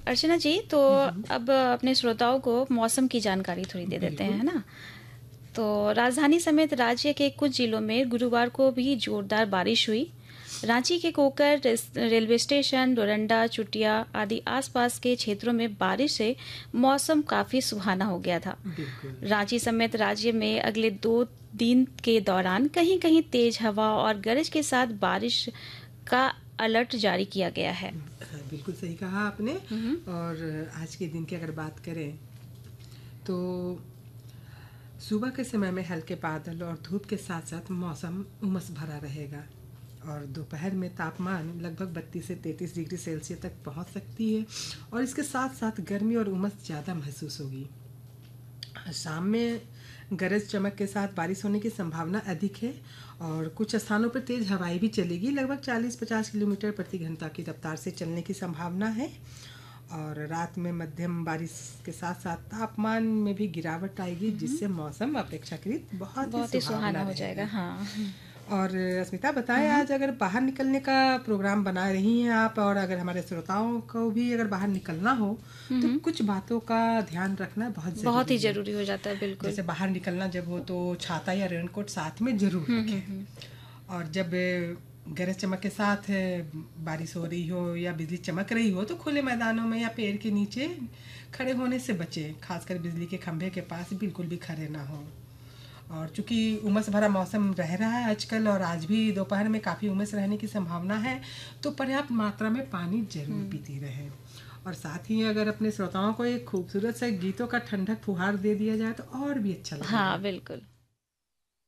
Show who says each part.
Speaker 1: अर्चना जी, तो अब अपने श्रोताओं को मौसम की जानकारी थोड़ी दे देते हैं, है ना। तो राजधानी समेत राज्य के कुछ जिलों में गुरुवार को भी जोरदार बारिश हुई। रांची के कोकर रेलवे स्टेशन, डोरंडा, चुटिया आदि आसपास के क्षेत्रों में बारिश से मौसम काफी सुहाना हो गया था। रांची समेत राज्य में अगले 2 दिन के दौरान कहीं कहीं तेज हवा और गरज के साथ बारिश का अलर्ट जारी किया गया है।
Speaker 2: बिल्कुल सही कहा आपने। और आज के दिन की अगर बात करें तो सुबह के समय में हल्के बादल और धूप के साथ साथ मौसम उमस भरा रहेगा और दोपहर में तापमान लगभग 32 से 33 डिग्री सेल्सियस तक पहुंच सकती है और इसके साथ साथ गर्मी और उमस ज़्यादा महसूस होगी। शाम में गरज चमक के साथ बारिश होने की संभावना अधिक है और कुछ स्थानों पर तेज हवाएं भी चलेगी। लगभग 40-50 किलोमीटर प्रति घंटा की रफ्तार से चलने की संभावना है और रात में मध्यम बारिश के साथ साथ तापमान में भी गिरावट आएगी, जिससे मौसम अपेक्षाकृत बहुत ही सुहाना हो जाएगा।
Speaker 1: हाँ।
Speaker 2: और अस्मिता बताएं, आज अगर बाहर निकलने का प्रोग्राम बना रही हैं आप और अगर हमारे श्रोताओं को भी अगर बाहर निकलना हो तो कुछ बातों का ध्यान रखना बहुत
Speaker 1: ही जरूरी हो जाता है। बिल्कुल।
Speaker 2: जैसे बाहर निकलना जब हो तो छाता या रेनकोट साथ में जरूर रखें और जब गरज चमक के साथ बारिश हो रही हो या बिजली चमक रही हो तो खुले मैदानों में या पेड़ के नीचे खड़े होने से बचें। खासकर बिजली के खंभे के पास बिल्कुल भी खड़े ना हो। और चूंकि उमस भरा मौसम रह रहा है आजकल और आज भी दोपहर में काफ़ी उमस रहने की संभावना है, तो पर्याप्त मात्रा में पानी जरूर पीती रहे। और साथ ही अगर अपने श्रोताओं को एक खूबसूरत से गीतों का ठंडक फुहार दे दिया जाए तो और भी अच्छा लगेगा।
Speaker 1: हाँ, बिल्कुल।